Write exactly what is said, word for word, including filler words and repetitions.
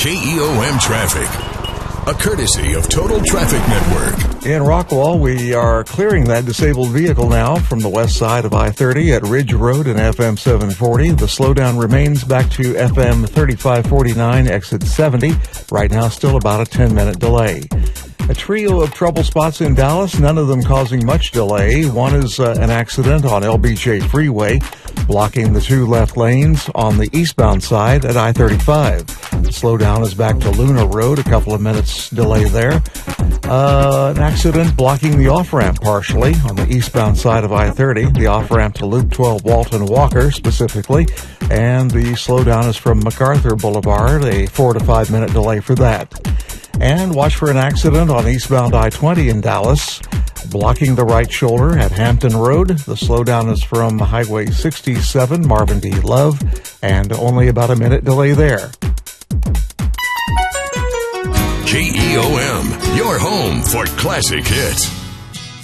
J E O M traffic, a courtesy of Total Traffic Network. In Rockwall, we are clearing that disabled vehicle now from the west side of I thirty at Ridge Road and F M seven forty. The slowdown remains back to F M thirty-five forty-nine, exit seventy. Right now, still about a ten-minute delay. A trio of trouble spots in Dallas, none of them causing much delay. One is uh, an accident on L B J Freeway, blocking the two left lanes on the eastbound side at I thirty-five. The slowdown is back to Luna Road, a couple of minutes delay there. Uh, an accident blocking the off-ramp partially on the eastbound side of I thirty, the off-ramp to Loop twelve Walton Walker specifically, and the slowdown is from MacArthur Boulevard, a four to five minute delay for that. And watch for an accident on eastbound I twenty in Dallas, blocking the right shoulder at Hampton Road. The slowdown is from Highway sixty-seven, Marvin D. Love, and only about a minute delay there. J E O M, your home for classic hits.